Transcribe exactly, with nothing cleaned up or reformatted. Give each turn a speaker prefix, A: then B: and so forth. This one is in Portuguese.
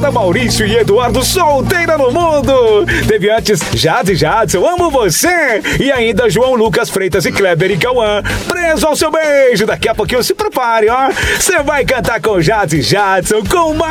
A: Fernanda, Maurício e Eduardo, solteira no mundo. Teve antes Jade e Jadson, amo você. E ainda João Lucas Freitas e Kleber e Cauã, preso ao seu beijo. Daqui a pouquinho se prepare, ó. Você vai cantar com Jade e Jadson, com mais